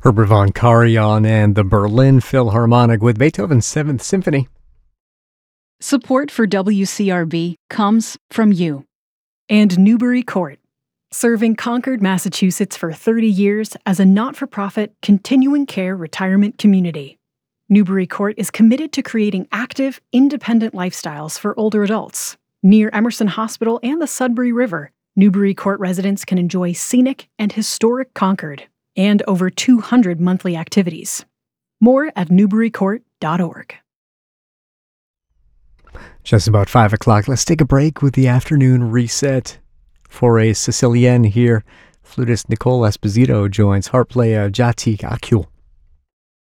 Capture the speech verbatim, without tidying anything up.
Herbert von Karajan and the Berlin Philharmonic with Beethoven's Seventh Symphony. Support for W C R B comes from you. And Newbury Court, serving Concord, Massachusetts for thirty years as a not-for-profit, continuing care retirement community. Newbury Court is committed to creating active, independent lifestyles for older adults. Near Emerson Hospital and the Sudbury River, Newbury Court residents can enjoy scenic and historic Concord and over two hundred monthly activities. More at newbury court dot org. Just about five o'clock. Let's take a break with the afternoon reset. For a Sicilienne here, flutist Nicole Esposito joins harp player Jati Akil.